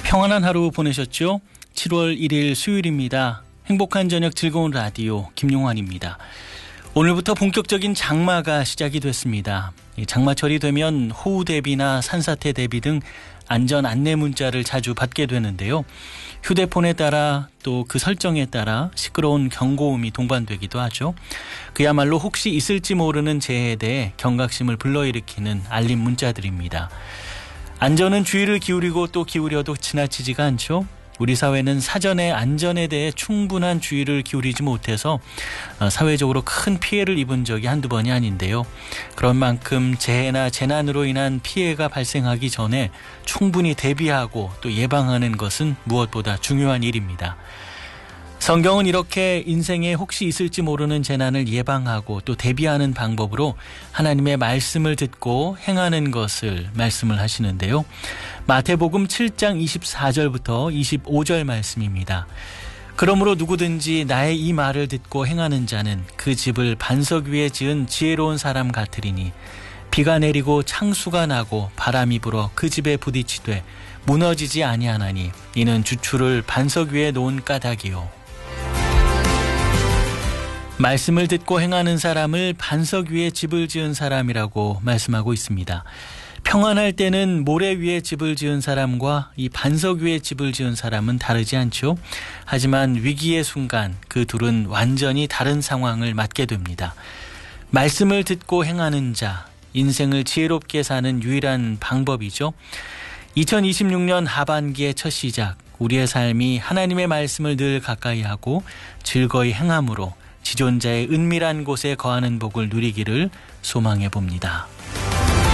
평안한 하루 보내셨죠? 7월 1일 수요일입니다. 행복한 저녁 즐거운 라디오 김용환입니다. 오늘부터 본격적인 장마가 시작이 됐습니다. 장마철이 되면 호우 대비나 산사태 대비 등 안전 안내 문자를 자주 받게 되는데요. 휴대폰에 따라 또 그 설정에 따라 시끄러운 경고음이 동반되기도 하죠. 그야말로 혹시 있을지 모르는 재해에 대해 경각심을 불러일으키는 알림 문자들입니다. 안전은 주의를 기울이고 또 기울여도 지나치지가 않죠. 우리 사회는 사전에 안전에 대해 충분한 주의를 기울이지 못해서 사회적으로 큰 피해를 입은 적이 한두 번이 아닌데요. 그런 만큼 재해나 재난으로 인한 피해가 발생하기 전에 충분히 대비하고 또 예방하는 것은 무엇보다 중요한 일입니다. 성경은 이렇게 인생에 혹시 있을지 모르는 재난을 예방하고 또 대비하는 방법으로 하나님의 말씀을 듣고 행하는 것을 말씀을 하시는데요. 마태복음 7장 24절부터 25절 말씀입니다. 그러므로 누구든지 나의 이 말을 듣고 행하는 자는 그 집을 반석 위에 지은 지혜로운 사람 같으리니 비가 내리고 창수가 나고 바람이 불어 그 집에 부딪히되 무너지지 아니하나니 이는 주추를 반석 위에 놓은 까닭이요. 말씀을 듣고 행하는 사람을 반석 위에 집을 지은 사람이라고 말씀하고 있습니다. 평안할 때는 모래 위에 집을 지은 사람과 이 반석 위에 집을 지은 사람은 다르지 않죠. 하지만 위기의 순간 그 둘은 완전히 다른 상황을 맞게 됩니다. 말씀을 듣고 행하는 자, 인생을 지혜롭게 사는 유일한 방법이죠. 2026년 하반기의 첫 시작, 우리의 삶이 하나님의 말씀을 늘 가까이 하고 즐거이 행함으로 지존자의 은밀한 곳에 거하는 복을 누리기를 소망해 봅니다.